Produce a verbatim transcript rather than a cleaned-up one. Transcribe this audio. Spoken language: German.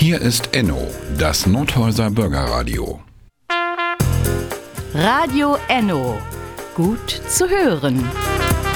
Hier ist Enno, das Nordhäuser Bürgerradio. Radio Enno. Gut zu hören.